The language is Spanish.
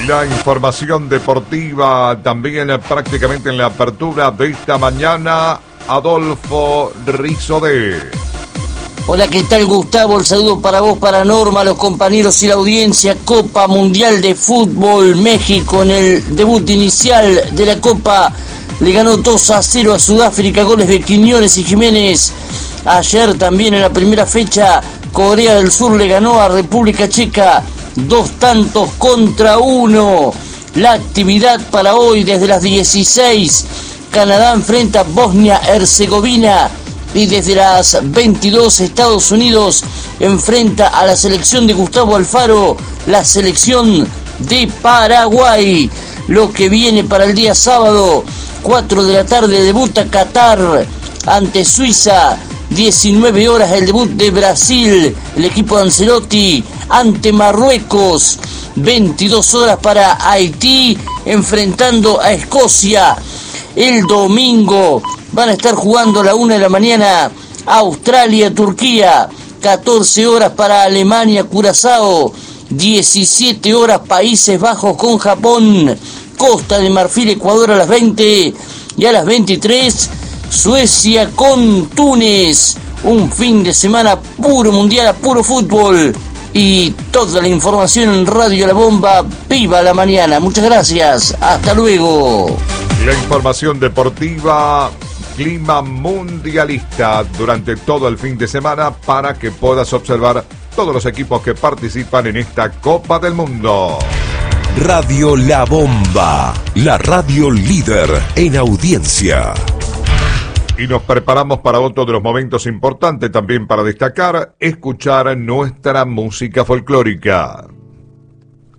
La información deportiva también prácticamente en la apertura de esta mañana, Adolfo Rizodé. Hola, ¿qué tal, Gustavo? El saludo para vos, para Norma, los compañeros y la audiencia. Copa Mundial de Fútbol, México en el debut inicial de la Copa le ganó 2-0 a Sudáfrica, goles de Quiñones y Jiménez. Ayer también en la primera fecha, Corea del Sur le ganó a República Checa 2-1. La actividad para hoy desde las 16, Canadá enfrenta a Bosnia-Herzegovina. Y desde las 22, Estados Unidos enfrenta a la selección de Gustavo Alfaro, la selección de Paraguay. Lo que viene para el día sábado, 4 de la tarde, debuta Qatar ante Suiza. 19 horas el debut de Brasil, el equipo de Ancelotti, ante Marruecos. 22 horas para Haití enfrentando a Escocia. El domingo van a estar jugando a la 1 de la mañana Australia-Turquía, 14 horas para Alemania-Curazao, 17 horas Países Bajos con Japón, Costa de Marfil-Ecuador a las 20 y a las 23 Suecia con Túnez. Un fin de semana puro mundial, puro fútbol. Y toda la información en Radio La Bomba. ¡Viva la mañana! Muchas gracias. Hasta luego. La información deportiva, clima mundialista durante todo el fin de semana para que puedas observar todos los equipos que participan en esta Copa del Mundo. Radio La Bomba, la radio líder en audiencia. Y nos preparamos para otro de los momentos importantes también para destacar, escuchar nuestra música folclórica.